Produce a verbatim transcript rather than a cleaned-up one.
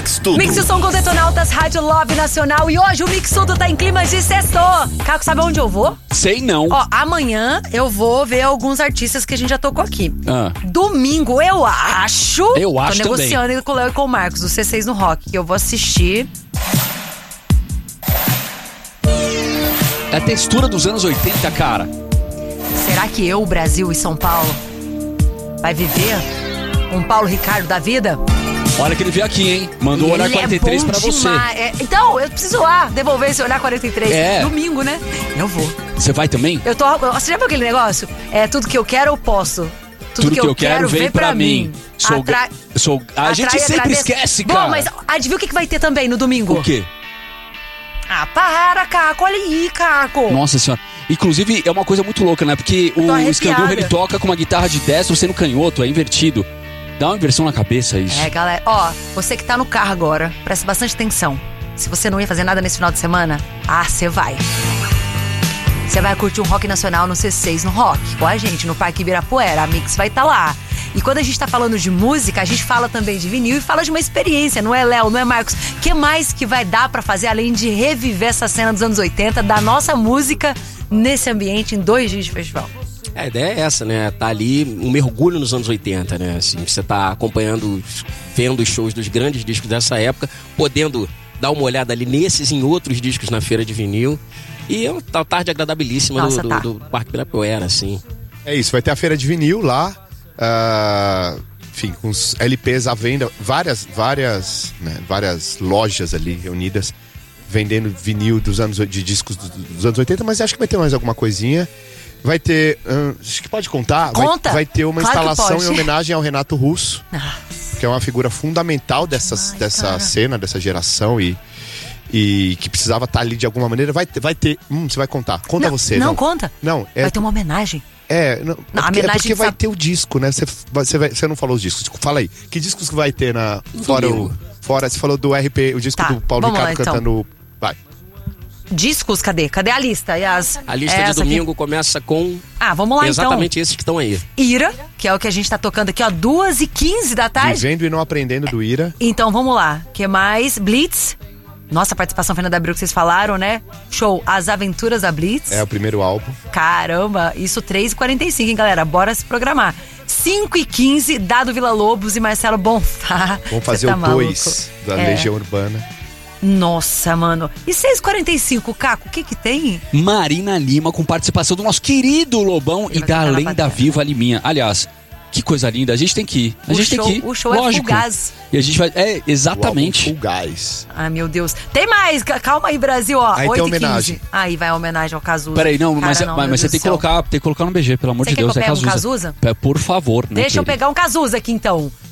Mix Tudo. Mix Som com Detonautas, Rádio Love Nacional. E hoje o Mix Tudo tá em clima de sexto. Caco, sabe onde eu vou? Sei não. Ó, amanhã eu vou ver alguns artistas que a gente já tocou aqui. Ah. Domingo, eu acho. Eu acho Tô negociando também. com o Léo e com o Marcos, do C seis no Rock, que eu vou assistir. É a textura dos anos oitenta, cara. Será que eu, Brasil e São Paulo vai viver um Paulo Ricardo da vida? Olha que ele veio aqui, hein? Mandou o Olhar Ele quarenta e três é bom pra você. demais. É, então, eu preciso lá devolver esse Olhar quarenta e três. É. Domingo, né? Eu vou. Você vai também? Eu tô. Você já viu aquele negócio? É tudo que eu quero, eu posso. Tudo, Tudo que eu quero, vem pra, pra mim. Sou, Atra... sou... A gente Atrai, sempre agradeço. esquece, cara. Bom, mas adivinha o que vai ter também no domingo? O quê? Ah, para, Caco. Olha aí, Caco. Nossa senhora. Inclusive, é uma coisa muito louca, né? Porque o Scandurra, ele toca com uma guitarra de destro sendo canhoto, é invertido. Dá uma inversão na cabeça isso. É, galera. Ó, você que tá no carro agora, presta bastante atenção. Se você não ia fazer nada nesse final de semana, ah, você vai. Você vai curtir um rock nacional no C seis no Rock, com a gente, no Parque Ibirapuera. A Mix vai estar tá lá. E quando a gente tá falando de música, a gente fala também de vinil e fala de uma experiência, não é, Léo? Não é, Marcos? O que mais que vai dar pra fazer, além de reviver essa cena dos anos oitenta, da nossa música nesse ambiente em dois dias de festival? A ideia é essa, né? Tá ali um mergulho nos anos oitenta, né? Assim, você tá acompanhando, vendo os shows dos grandes discos dessa época, podendo dar uma olhada ali nesses e em outros discos na feira de vinil. E é uma tarde agradabilíssima. Nossa, do, tá. do, do Parque Ibirapuera, assim. É isso, vai ter a feira de vinil lá. Uh, enfim, com os L Ps à venda. Várias, várias, né, várias lojas ali reunidas vendendo vinil dos anos, de discos dos, dos anos oitenta, mas acho que vai ter mais alguma coisinha. Vai ter, uh, acho que pode contar. Conta. Vai, vai ter uma claro instalação em homenagem ao Renato Russo, ah. que é uma figura fundamental dessas, Ai, dessa cara. cena, dessa geração e... E que precisava estar ali de alguma maneira. Vai ter, vai ter. Hum, você vai contar. Conta não, você. Não, não conta. Não, é, vai ter uma homenagem. É, não, não, é porque, é porque vai sabe... ter o disco, né? Você, você, vai, você não falou os discos. Fala aí. Que discos que vai ter na. Fora o. Fora, você falou do R P, o disco tá, do Paulo Ricardo lá, então. Cantando. Vai. Discos, cadê? Cadê a lista? E as, a lista de domingo aqui começa com. Ah, vamos lá exatamente então. Exatamente esses que estão aí. Ira, que é o que a gente tá tocando aqui, ó, duas e quinze da tarde. Vivendo e não aprendendo do Ira. Então vamos lá. Que mais? Blitz. Nossa, a participação Fernanda Abreu que vocês falaram, né? Show As Aventuras da Blitz. É o primeiro álbum. Caramba, isso três e quarenta e cinco, hein, galera? Bora se programar. cinco e quinze, Dado Vila Lobos e Marcelo Bonfá. Vamos fazer tá o dois da é. Legião Urbana. Nossa, mano. E seis e quarenta e cinco, Caco, o que que tem? Marina Lima com participação do nosso querido Lobão e da Lenda Viva Liminha. Aliás, que coisa linda, a gente tem que ir. A o gente show, tem que ir. O show Lógico. é Fugaz. E a gente vai. É, exatamente. Fugaz. Ai, meu Deus. Tem mais, calma aí, Brasil, ó. Aí tem homenagem. Aí vai a homenagem ao Cazuza. Peraí, não, Cara, mas, não, mas, mas você tem que, colocar, tem que colocar no B G, pelo amor você de Deus. Quer que eu é pegue Cazuza. Um Cazuza? Por favor, né? Deixa querido? eu pegar um Cazuza aqui então.